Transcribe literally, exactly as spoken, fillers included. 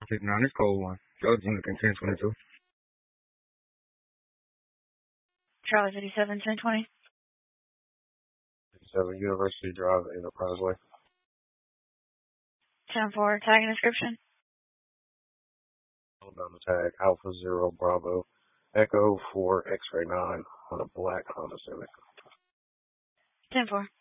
fifty-nine, it's cold one. Georgia Lincoln ten twenty-two. Charlie fifty-seven, ten twenty. fifty-seven University Drive, Enterprise Way. ten four, tag and description. Alabama tag, Alpha Zero Bravo, Echo four X-Ray nine on a black Honda Civic. ten four.